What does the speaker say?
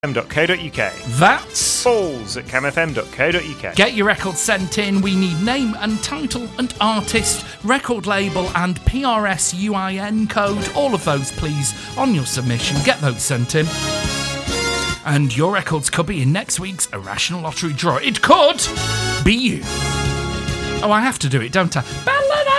camfm.co.uk. That's balls@camfm.co.uk. Get your records sent in. We need name and title and artist, record label and PRS UIN code. All of those, please, on your submission. Get those sent in. And your records could be in next week's Irrational Lottery draw. It could be you. Oh, I have to do it, don't I? Ballad